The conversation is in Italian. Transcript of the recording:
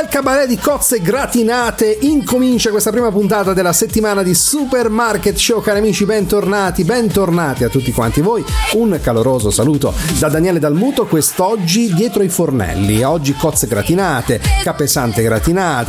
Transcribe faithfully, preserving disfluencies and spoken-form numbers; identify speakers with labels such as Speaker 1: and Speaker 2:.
Speaker 1: bel cabaret di cozze gratinate incomincia questa prima puntata della settimana di Supermarket Show. Cari amici, bentornati, bentornati a tutti quanti voi. Un caloroso saluto da Daniele Dalmuto. Quest'oggi dietro i fornelli, oggi cozze gratinate, capesante gratinate,